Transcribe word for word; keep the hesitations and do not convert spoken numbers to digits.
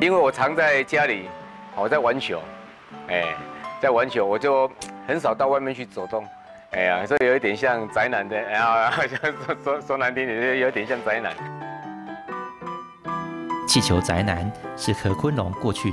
因为我常在家里，我在玩球，哎，在玩球，我就很少到外面去走动。哎呀，所以有一点像宅男的，然后好像说说说难听点，有点像宅男。 气球宅男是何昆龙过去